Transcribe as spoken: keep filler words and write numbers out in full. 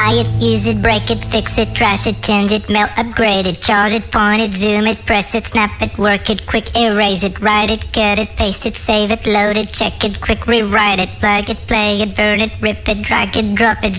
Buy it, use it, break it, fix it, trash it, change it, mail, upgrade it, charge it, point it, zoom it, press it, snap it, work it, quick erase it, write it, cut it, paste it, save it, load it, check it, quick rewrite it, plug it, play it, burn it, rip it, drag it, drop it,